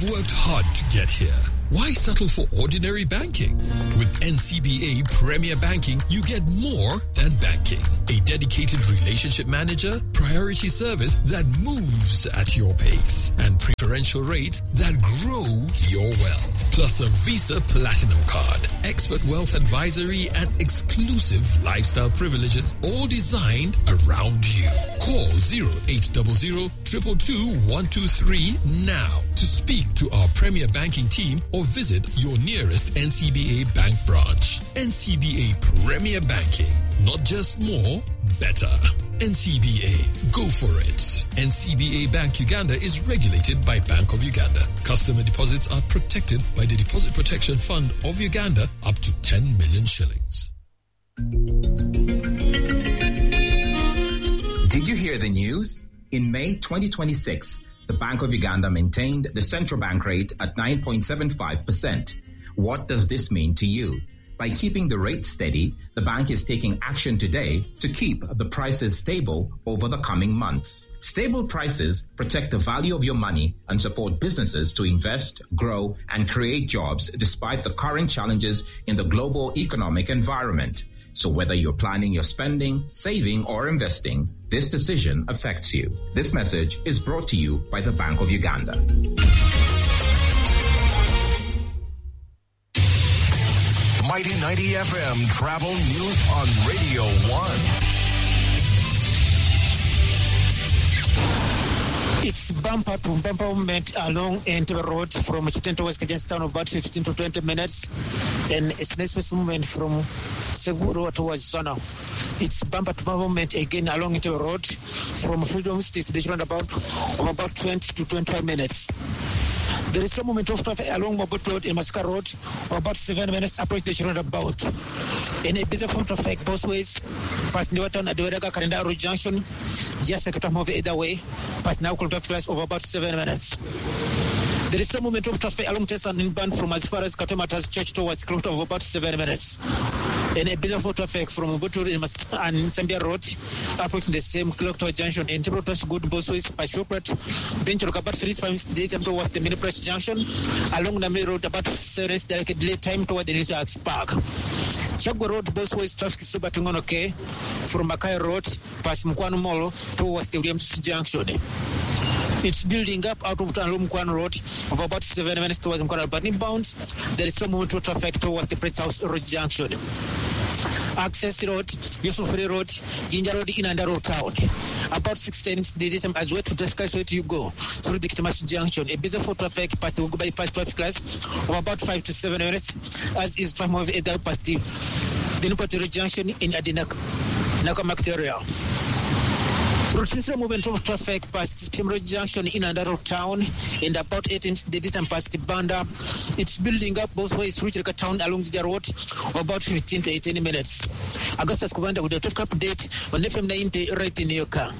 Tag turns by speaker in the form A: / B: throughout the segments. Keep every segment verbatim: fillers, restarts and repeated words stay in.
A: You've worked hard to get here. Why settle for ordinary banking? With N C B A Premier Banking, you get more than banking. A dedicated relationship manager, priority service that moves at your pace, and preferential rates that grow your wealth. Plus a Visa Platinum Card, expert wealth advisory, and exclusive lifestyle privileges, all designed around you. Call zero eight zero zero, two two two, one two three now to speak to our Premier Banking team or visit your nearest N C B A bank branch. N C B A Premier Banking. Not just more, better. N C B A. Go for it. N C B A Bank Uganda is regulated by Bank of Uganda. Customer deposits are protected by the Deposit Protection Fund of Uganda up to ten million shillings.
B: Did you hear the news? In May twenty twenty-six, the Bank of Uganda maintained the central bank rate at nine point seven five percent. What does this mean to you? By keeping the rate steady, the bank is taking action today to keep the prices stable over the coming months. Stable prices protect the value of your money and support businesses to invest, grow, and create jobs despite the current challenges in the global economic environment. So whether you're planning your spending, saving, or investing, this decision affects you. This message is brought to you by the Bank of Uganda.
C: Mighty ninety F M Travel News on Radio one.
D: It's bumper to bumper movement along Entebbe Road from Chitento towards Kajenstown about fifteen to twenty minutes, and it's an express movement from Seguro towards Zona. It's bumper to bumper movement again along Entebbe Road from Freedom Street to the roundabout of about twenty to twenty-five minutes. There is some movement of traffic along Mobot Road and Masaka Road for about seven minutes approach the roundabout. In a busy from traffic both ways, past Newton at the Wadaga Karenda Road Junction, just a cut off either way, past now traffic class of about seven minutes. There is some movement of traffic along Tessan inbound from as far as Katomata's Church towards close of about seven minutes. In a busy from traffic from Mobot Road and Zambia Road, approaching the same clock to junction in Tiburotas Good both ways, past Shoprat, Bench about three times daytime towards the mini press junction along Namir Road about seven delicate delay time toward the Rizaks Park. Chagwa Road both ways traffic is super okay from Makai Road past Mkwano Molo towards the Williams Junction. It's building up out of Mkwano Road of about seven minutes towards Mkwano, but inbound there is some movement of traffic towards the Press House Road Junction. Access Road, Yusufuri Road, Ginger Road in Andaro Town. About sixteen days as well to discuss where you go through the Kitamash Junction. A busy for traffic past the bypass traffic class of about five to seven minutes, as is time of either past the Dinupati Junction in Adinak Nakamax area. Routine movement of traffic past Timro Junction in Andaro Town and about eighteen days past the Banda. It's building up both ways through the town along the road about fifteen to eighteen minutes. Augustus Kubanda with a traffic update on F M ninety right in your car.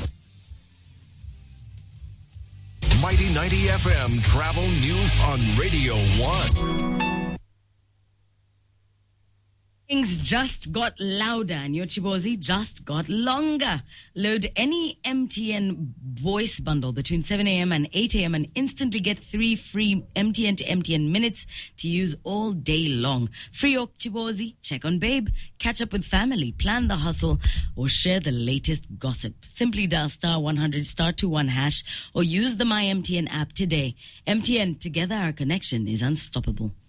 C: Mighty ninety F M Travel News on Radio one.
E: Things just got louder and your Chibozi just got longer. Load any M T N voice bundle between seven a.m. and eight a.m. and instantly get three free M T N to M T N minutes to use all day long. Free your Chibozi, check on Babe, catch up with family, plan the hustle, or share the latest gossip. Simply dial star one hundred star two one hash or use the My M T N app today. M T N, together our connection is unstoppable.